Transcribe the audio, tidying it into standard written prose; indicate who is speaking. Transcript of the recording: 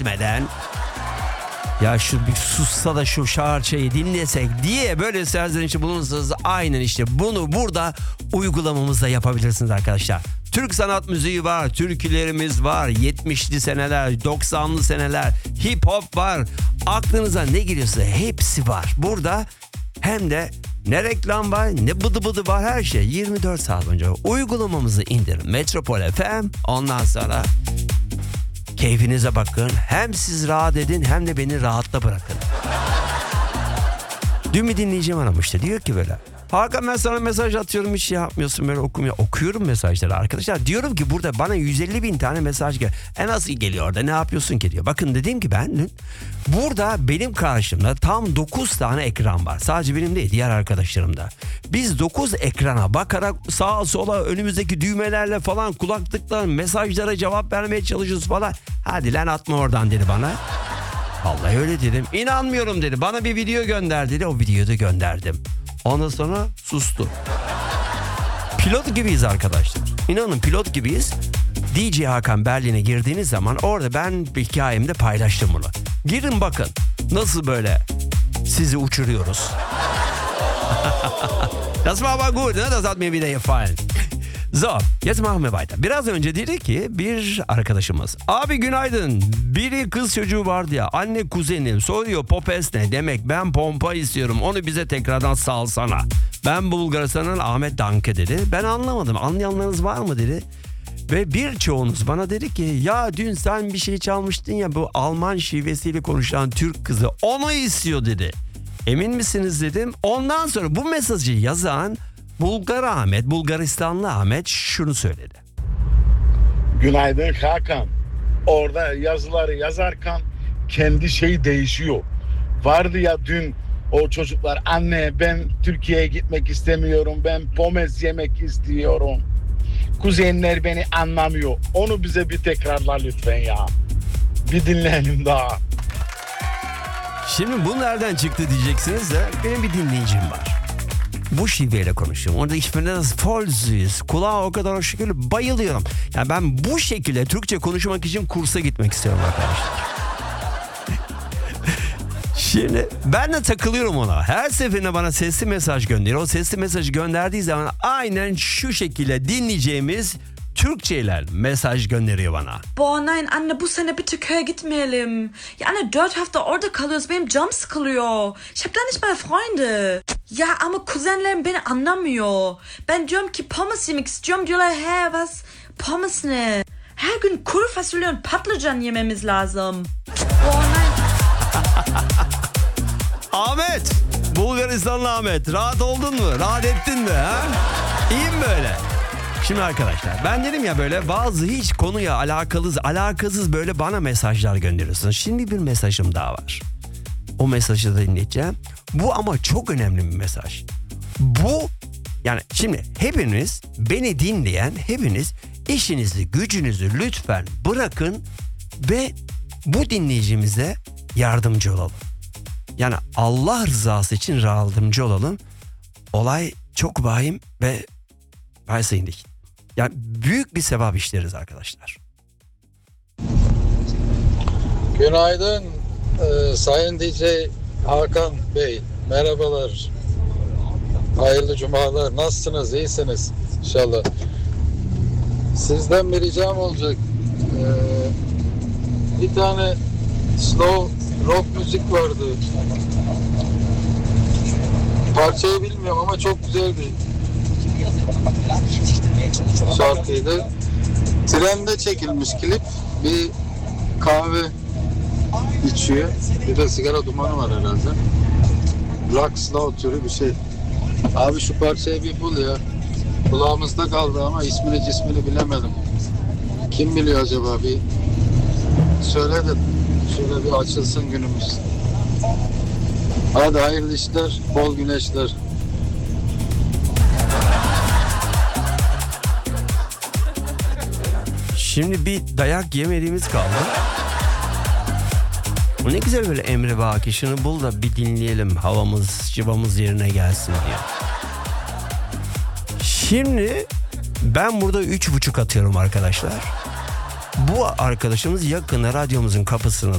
Speaker 1: etmeden ya şu bir sussa da şu şarkıyı dinlesek diye böyle serzenişte bulunursanız aynen işte bunu burada uygulamamızda yapabilirsiniz arkadaşlar. Türk sanat müziği var, türkülerimiz var, 70'li seneler, 90'lı seneler, hip hop var. Aklınıza ne geliyorsa hepsi var. Burada hem de ne reklam var ne bıdı bıdı var, her şey 24 saat boyunca. Uygulamamızı indirin. Metropol FM, ondan sonra keyfinize bakın. Hem siz rahat edin hem de beni rahatla bırakın. Dün bir dinleyicim aramıştı. Diyor ki böyle: Hakan, ben sana mesaj atıyorum, hiç şey yapmıyorsun, böyle okumuyor. Okuyorum mesajları arkadaşlar. Diyorum ki burada bana 150 bin tane mesaj geliyor. Nasıl geliyor orada, ne yapıyorsun ki diyor. Bakın dedim ki ben dün burada benim karşımda tam 9 tane ekran var. Sadece benim değil, diğer arkadaşlarım da. Biz 9 ekrana bakarak sağa sola önümüzdeki düğmelerle falan kulaklıkla mesajlara cevap vermeye çalışıyoruz falan. Hadi lan atma oradan dedi bana. Vallahi öyle dedim. İnanmıyorum dedi. Bana bir video gönder dedi. O videoyu da gönderdim. Ondan sonra sustu. Pilot gibiyiz arkadaşlar. İnanın pilot gibiyiz. DJ Hakan Berlin'e girdiğiniz zaman orada ben bir hikayemde paylaştım bunu. Girin bakın nasıl böyle sizi uçuruyoruz. Das war aber gut, ne? Das hat mir wieder gefallen. So, jetzt machen wir weiter. Biraz önce dedi ki bir arkadaşımız: abi günaydın. Biri kız çocuğu vardı ya, anne kuzenim soruyor popes ne demek, ben pompa istiyorum, onu bize tekrardan salsana. Ben Bulgaristan'ın Ahmet Danke dedi. Ben anlamadım, anlayanlarınız var mı dedi. Ve birçoğunuz bana dedi ki ya dün sen bir şey çalmıştın ya, bu Alman şivesiyle konuşan Türk kızı onu istiyor dedi. Emin misiniz dedim. Ondan sonra bu mesajı yazan Bulgar Ahmet, Bulgaristanlı Ahmet şunu söyledi.
Speaker 2: Günaydın Hakan. Orada yazıları yazarken kendi şey değişiyor. Vardı ya dün o çocuklar, anne ben Türkiye'ye gitmek istemiyorum, ben pomez yemek istiyorum. Kuzenler beni anlamıyor. Onu bize bir tekrarla lütfen ya. Bir dinleyelim daha.
Speaker 1: Şimdi bu nereden çıktı diyeceksiniz de benim bir dinleyicim var. Bu şiveyle konuşuyorum. Orada ich finde das voll süß. Kulağa o kadar hoş geliyor. Bayılıyorum. Yani ben bu şekilde Türkçe konuşmak için kursa gitmek istiyorum arkadaşlar. Şimdi ben de takılıyorum ona. Her seferinde bana sesli mesaj gönderiyor. O sesli mesajı gönderdiği zaman aynen şu şekilde dinleyeceğimiz Türkçeyle mesaj gönderiyor bana.
Speaker 3: Boah nein anne, bu sene bitte köye gitmeyelim. Ya anne, dört hafta orada kalıyoruz, benim canım sıkılıyor. Ich hab da nicht mal Freunde. Ya ama kuzenlerim beni anlamıyor. Ben diyorum ki pommes yemek istiyorum, diyorlar he was, pommes ne? Her gün kuru fasulye und patlıcan yememiz lazım. Boah nein.
Speaker 1: Ahmet, Bulgaristanlı Ahmet, rahat oldun mu? Rahat ettin mi? Ha? İyi mi böyle? Şimdi arkadaşlar ben dedim ya, böyle bazı hiç konuya alakasız böyle bana mesajlar gönderiyorsunuz. Şimdi bir mesajım daha var. O mesajı da dinleyeceğim. Bu ama çok önemli bir mesaj. Bu yani şimdi hepiniz, beni dinleyen hepiniz işinizi gücünüzü lütfen bırakın ve bu dinleyicimize yardımcı olalım. Yani Allah rızası için yardımcı olalım. Olay çok vahim ve indik. Yani büyük bir sevap işleriz arkadaşlar.
Speaker 4: Günaydın Sayın DJ Hakan Bey. Merhabalar. Hayırlı cumalar. Nasılsınız? İyisiniz inşallah. Sizden bir ricam olacak. Bir tane slow rock müzik vardı. Parçayı bilmiyorum ama çok güzel bir şarkıydı. Trende çekilmiş klip. Bir kahve içiyor. Bir de sigara dumanı var herhalde. Rock slow türü bir şey. Abi şu parçayı bir bul ya. Kulağımızda kaldı ama ismini bilemedim. Kim biliyor acaba, bir söyle de şöyle bir açılsın günümüz. Hadi hayırlı işler, bol güneşler.
Speaker 1: Şimdi bir dayak yemediğimiz kaldı. Bu ne güzel böyle Emre Baki, şunu bul da bir dinleyelim, havamız cıvamız yerine gelsin diye. Şimdi ben burada 3,5 atıyorum arkadaşlar. Bu arkadaşımız yakında radyomuzun kapısını